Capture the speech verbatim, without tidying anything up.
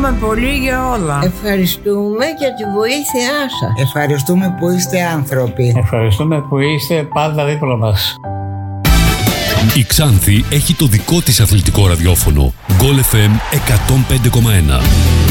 ευχαριστούμε πολύ για όλα. Ευχαριστούμε για τη βοήθειά σας. Ευχαριστούμε που είστε άνθρωποι. Ευχαριστούμε που είστε πάντα δίπλα μας. Η Ξάνθη έχει το δικό της αθλητικό ραδιόφωνο. Goal εφ εμ εκατόν πέντε κόμμα ένα.